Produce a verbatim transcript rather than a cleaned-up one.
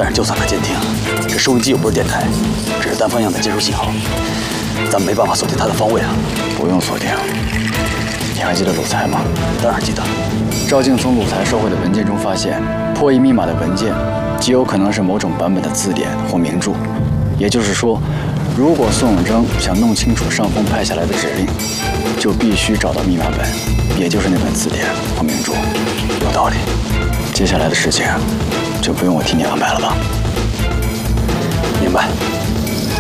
但是就算他监听，这收音机又不是电台，只是单方向的接收信号，咱们没办法锁定他的方位啊。 不用锁定。你还记得鲁才吗？ 当然记得。 赵静从鲁才收回的文件中发现，破译密码的文件极有可能是某种版本的字典或名著。也就是说，如果宋永征想弄清楚上峰派下来的指令，就必须找到密码本，也就是那本字典或名著。 有道理。 接下来的事情就不用我替你安排了吧？ 明白。